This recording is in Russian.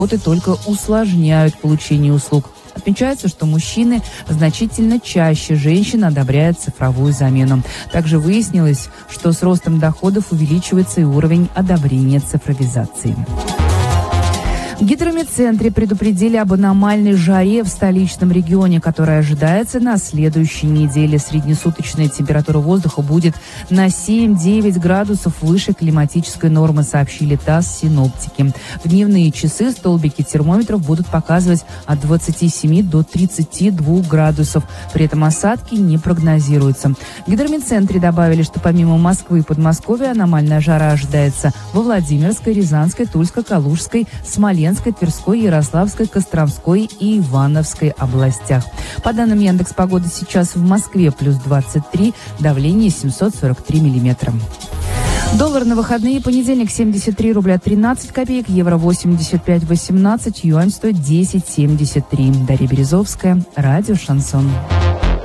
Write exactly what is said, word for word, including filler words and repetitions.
только усложняют получение услуг. Отмечается, что мужчины значительно чаще женщин одобряют цифровую замену. Также выяснилось, что с ростом доходов увеличивается и уровень одобрения цифровизации. В гидрометцентре предупредили об аномальной жаре в столичном регионе, которая ожидается на следующей неделе. Среднесуточная температура воздуха будет на семь-девять градусов выше климатической нормы, сообщили ТАСС синоптики. В дневные часы столбики термометров будут показывать от двадцати семи до тридцати двух градусов. При этом осадки не прогнозируются. В гидрометцентре добавили, что помимо Москвы и Подмосковья аномальная жара ожидается во Владимирской, Рязанской, Тульской, Калужской, Смоленской, Тверской, Ярославской, Костромской и Ивановской областях. По данным Яндекс.Погоды, сейчас в Москве плюс двадцать три, давление семьсот сорок три миллиметра. Доллар на выходные: понедельник семьдесят три рубля тринадцать копеек, евро восемьдесят пять восемнадцать, юань стоит десять семьдесят три. Дарья Березовская, радио «Шансон».